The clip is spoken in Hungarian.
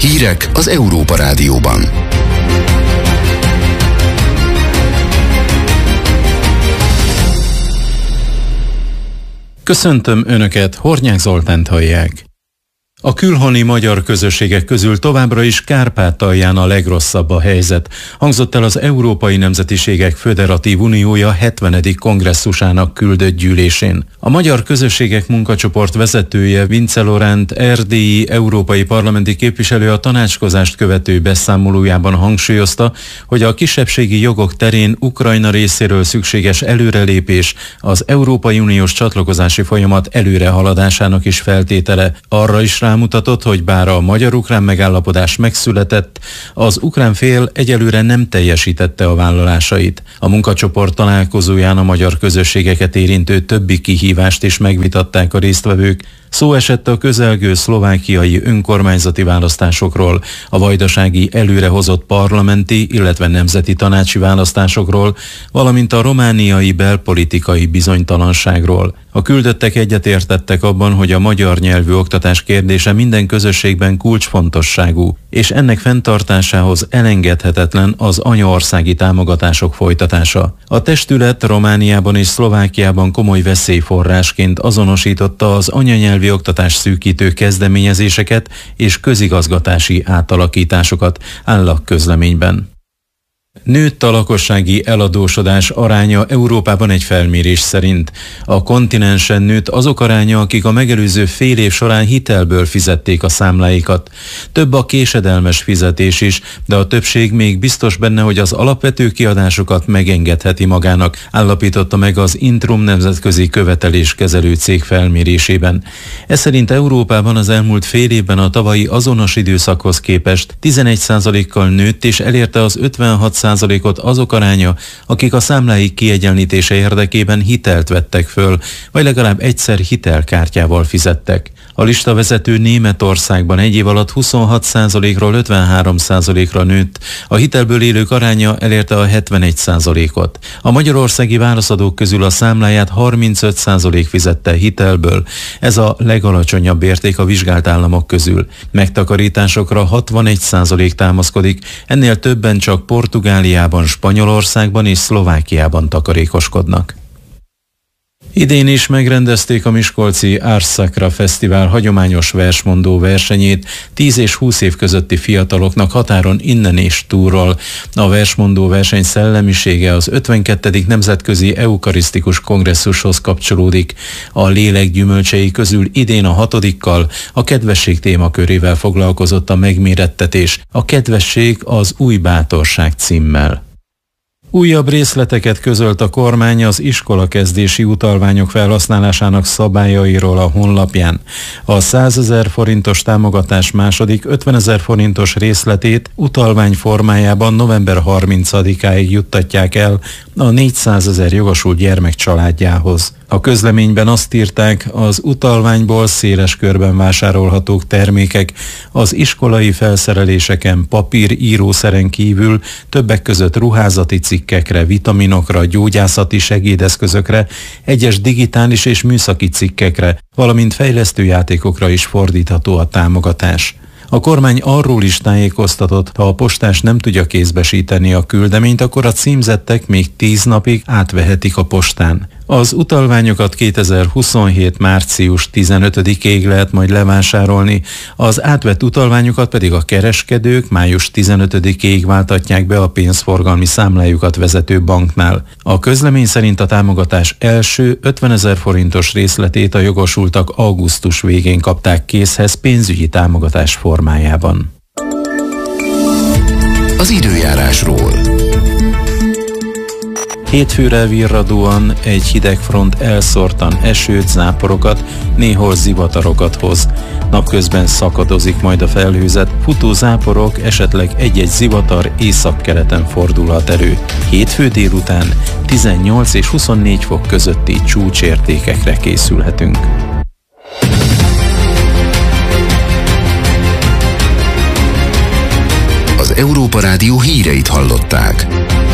Hírek az Európa Rádióban. Köszöntöm Önöket, Hornyák Zoltánt hallják. A külhoni magyar közösségek közül továbbra is Kárpátalján a legrosszabb a helyzet, hangzott el az Európai Nemzetiségek Föderatív Uniója 70. kongresszusának küldött gyűlésén. A Magyar Közösségek munkacsoport vezetője, Vince Laurent, erdélyi európai parlamenti képviselő a tanácskozást követő beszámolójában hangsúlyozta, hogy a kisebbségi jogok terén Ukrajna részéről szükséges előrelépés az Európai Uniós csatlakozási folyamat előrehaladásának is feltétele. Arra is rámutatott, hogy bár a magyar-ukrán megállapodás megszületett, az ukrán fél egyelőre nem teljesítette a vállalásait. A munkacsoport találkozóján a magyar közösségeket érintő többi kihívást is megvitatták a résztvevők. Szó esett a közelgő szlovákiai önkormányzati választásokról, a vajdasági előrehozott parlamenti, illetve nemzeti tanácsi választásokról, valamint a romániai belpolitikai bizonytalanságról. A küldöttek egyetértettek abban, hogy a magyar nyelvű oktatás kérdése minden közösségben kulcsfontosságú, és ennek fenntartásához elengedhetetlen az anyaországi támogatások folytatása. A testület Romániában és Szlovákiában komoly veszélyforrásként azonosította az anyanyelvi oktatás szűkítő kezdeményezéseket és közigazgatási átalakításokat, áll a közleményben. Nőtt a lakossági eladósodás aránya Európában egy felmérés szerint. A kontinensen nőtt azok aránya, akik a megelőző fél év során hitelből fizették a számláikat. Több a késedelmes fizetés is, de a többség még biztos benne, hogy az alapvető kiadásokat megengedheti magának, állapította meg az Intrum nemzetközi követeléskezelő cég felmérésében. Ez szerint Európában az elmúlt fél évben a tavalyi azonos időszakhoz képest 11%-kal nőtt és elérte az 56%-ot azok aránya, akik a számláik kiegyenlítése érdekében hitelt vettek föl, vagy legalább egyszer hitelkártyával fizettek. A listavezető Németországban egy év alatt 26%-ról 53%-ra nőtt, a hitelből élők aránya elérte a 71%-ot. A magyarországi válaszadók közül a számláját 35% fizette hitelből, ez a legalacsonyabb érték a vizsgált államok közül. Megtakarításokra 61% támaszkodik, ennél többen csak Portugáliában, Spanyolországban és Szlovákiában takarékoskodnak. Idén is megrendezték a miskolci Ars Sacra Fesztivál hagyományos versmondó versenyét 10 és 20 év közötti fiataloknak határon innen és túlról. A versmondó verseny szellemisége az 52. Nemzetközi Eukarisztikus Kongresszushoz kapcsolódik. A lélek gyümölcsei közül idén a 6-dikkal, a kedvesség témakörével foglalkozott a megmérettetés. A kedvesség az új bátorság címmel. Újabb részleteket közölt a kormány az iskolakezdési utalványok felhasználásának szabályairól a honlapján. A 100 000 forintos támogatás második 50 000 forintos részletét utalvány formájában november 30-áig juttatják el a 400 000 jogosult gyermek családjához. A közleményben azt írták, az utalványból széles körben vásárolhatók termékek az iskolai felszereléseken, papír, írószeren kívül többek között ruházati cikkekre, vitaminokra, gyógyászati segédeszközökre, egyes digitális és műszaki cikkekre, valamint fejlesztőjátékokra is fordítható a támogatás. A kormány arról is tájékoztatott, ha a postás nem tudja kézbesíteni a küldeményt, akkor a címzettek még 10 napig átvehetik a postán. Az utalványokat 2027. március 15-ig lehet majd levásárolni, az átvett utalványokat pedig a kereskedők május 15-ig váltatják be a pénzforgalmi számlájukat vezető banknál. A közlemény szerint a támogatás első 50 000 forintos részletét a jogosultak augusztus végén kapták készhez pénzügyi támogatás formájában. Az időjárásról. Hétfőre virradóan egy hideg front elszórtan esőt, záporokat, néhol zivatarokat hoz. Napközben szakadozik majd a felhőzet, futó záporok, esetleg egy-egy zivatar északkeleten fordulhat elő. Hétfő délután 18 és 24 fok közötti csúcsértékekre készülhetünk. Az Európa Rádió híreit hallották.